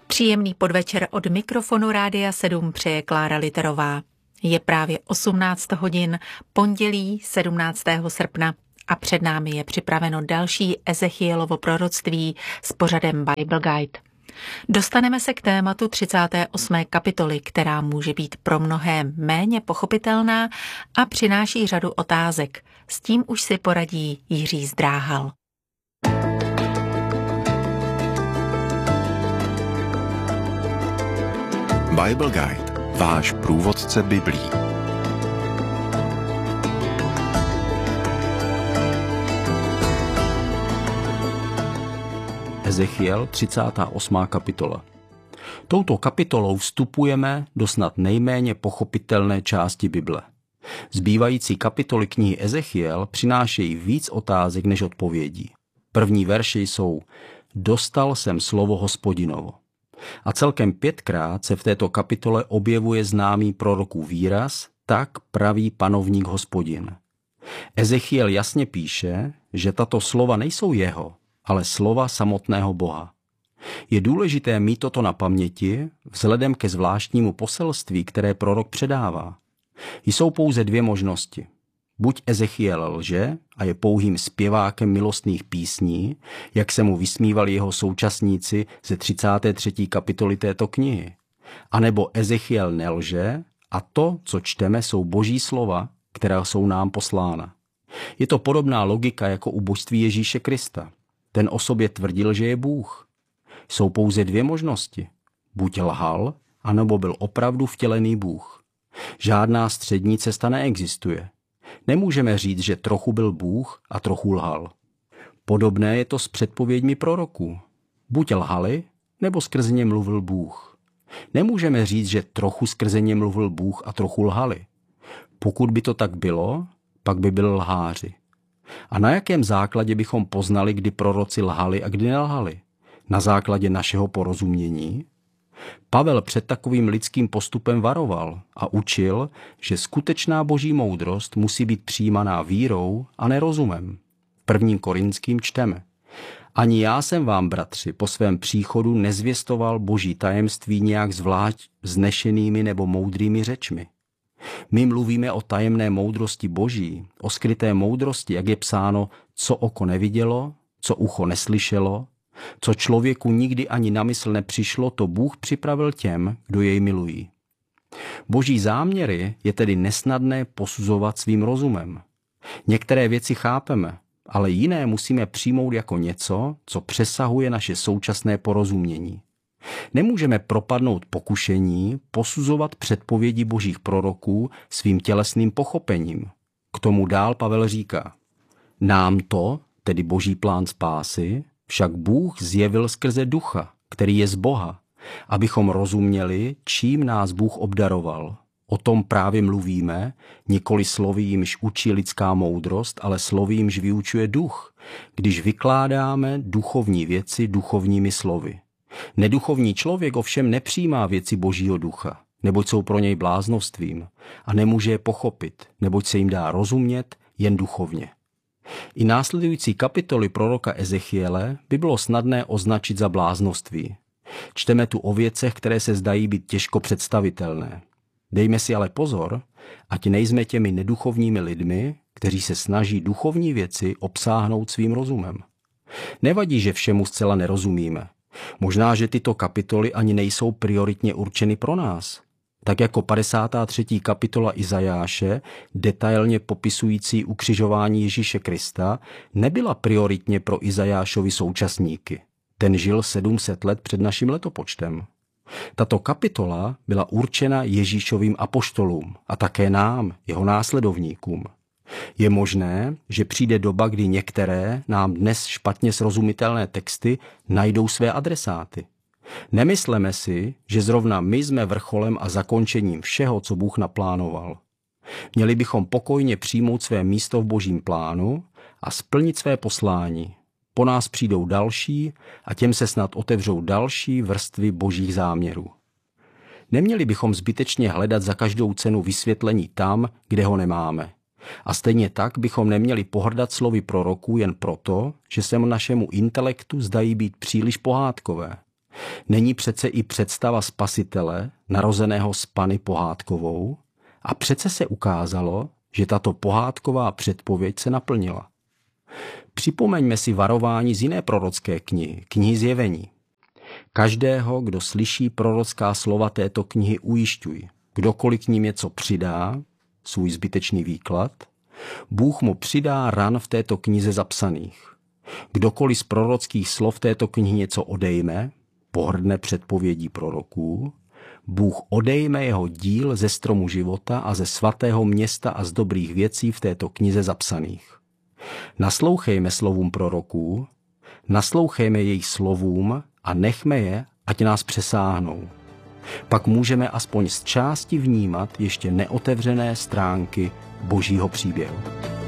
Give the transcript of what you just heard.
Příjemný podvečer od mikrofonu Rádia 7 přeje Klára Literová. Je právě 18 hodin, pondělí 17. srpna a před námi je připraveno další Ezechielovo proroctví s pořadem Bible Guide. Dostaneme se k tématu 38. kapitoly, která může být pro mnohé méně pochopitelná a přináší řadu otázek. S tím už si poradí Jiří Zdráhal. Bible Guide, váš průvodce Biblí. Ezechiel, 38. kapitola. Touto kapitolou vstupujeme do snad nejméně pochopitelné části Bible. Zbývající kapitoly knihy Ezechiel přinášejí víc otázek než odpovědí. První verše jsou: Dostal jsem slovo Hospodinovo. A celkem 5krát se v této kapitole objevuje známý prorokův výraz: tak praví panovník Hospodin. Ezechiel jasně píše, že tato slova nejsou jeho, ale slova samotného Boha. Je důležité mít toto na paměti vzhledem ke zvláštnímu poselství, které prorok předává. Jsou pouze dvě možnosti. Buď Ezechiel lže a je pouhým zpěvákem milostných písní, jak se mu vysmívali jeho současníci ze 33. kapitoly této knihy. A nebo Ezechiel nelže a to, co čteme, jsou boží slova, která jsou nám poslána. Je to podobná logika jako u božství Ježíše Krista. Ten o sobě tvrdil, že je Bůh. Jsou pouze dvě možnosti. Buď lhal, anebo byl opravdu vtělený Bůh. Žádná střední cesta neexistuje. Nemůžeme říct, že trochu byl Bůh a trochu lhal. Podobné je to s předpověďmi proroků. Buď lhali, nebo skrze ně mluvil Bůh. Nemůžeme říct, že trochu skrze ně mluvil Bůh a trochu lhali. Pokud by to tak bylo, pak by byli lháři. A na jakém základě bychom poznali, kdy proroci lhali a kdy nelhali? Na základě našeho porozumění? Pavel před takovým lidským postupem varoval a učil, že skutečná boží moudrost musí být přijímaná vírou a ne rozumem. V 1. Korinským čteme: Ani já jsem vám, bratři, po svém příchodu nezvěstoval boží tajemství nějak zvlášť vznešenými nebo moudrými řečmi. My mluvíme o tajemné moudrosti boží, o skryté moudrosti, jak je psáno, co oko nevidělo, co ucho neslyšelo, co člověku nikdy ani na mysl nepřišlo, to Bůh připravil těm, kdo jej milují. Boží záměry je tedy nesnadné posuzovat svým rozumem. Některé věci chápeme, ale jiné musíme přijmout jako něco, co přesahuje naše současné porozumění. Nemůžeme propadnout pokušení posuzovat předpovědi božích proroků svým tělesným pochopením. K tomu dál Pavel říká: Nám to, tedy boží plán spásy, však Bůh zjevil skrze ducha, který je z Boha, abychom rozuměli, čím nás Bůh obdaroval. O tom právě mluvíme, nikoli slovy, jimž učí lidská moudrost, ale slovy, jimž vyučuje duch, když vykládáme duchovní věci duchovními slovy. Neduchovní člověk ovšem nepřijímá věci božího ducha, neboť jsou pro něj bláznovstvím a nemůže je pochopit, neboť se jim dá rozumět jen duchovně. I následující kapitoly proroka Ezechiele by bylo snadné označit za bláznoství. Čteme tu o věcech, které se zdají být těžko představitelné. Dejme si ale pozor, ať nejsme těmi neduchovními lidmi, kteří se snaží duchovní věci obsáhnout svým rozumem. Nevadí, že všemu zcela nerozumíme. Možná, že tyto kapitoly ani nejsou prioritně určeny pro nás. Tak jako 53. kapitola Izajáše, detailně popisující ukřižování Ježíše Krista, nebyla prioritně pro Izajášovi současníky. Ten žil 700 let před naším letopočtem. Tato kapitola byla určena Ježíšovým apoštolům a také nám, jeho následovníkům. Je možné, že přijde doba, kdy některé nám dnes špatně srozumitelné texty najdou své adresáty. Nemysleme si, že zrovna my jsme vrcholem a zakončením všeho, co Bůh naplánoval. Měli bychom pokojně přijmout své místo v božím plánu a splnit své poslání. Po nás přijdou další a těm se snad otevřou další vrstvy božích záměrů. Neměli bychom zbytečně hledat za každou cenu vysvětlení tam, kde ho nemáme. A stejně tak bychom neměli pohrdat slovy proroků jen proto, že se našemu intelektu zdají být příliš pohádkové. Není přece i představa Spasitele, narozeného z Panny pohádkovou, a přece se ukázalo, že tato pohádková předpověď se naplnila. Připomeňme si varování z jiné prorocké knihy, knihy Zjevení. Každého, kdo slyší prorocká slova této knihy, ujišťuj. Kdokoliv k ním něco přidá, svůj zbytečný výklad, Bůh mu přidá ran v této knize zapsaných. Kdokoliv z prorockých slov této knihy něco odejme, pohrdne předpovědí proroků, Bůh odejme jeho díl ze stromu života a ze svatého města a z dobrých věcí v této knize zapsaných. Naslouchejme slovům proroků, naslouchejme jejich slovům a nechme je, ať nás přesáhnou. Pak můžeme aspoň z části vnímat ještě neotevřené stránky Božího příběhu.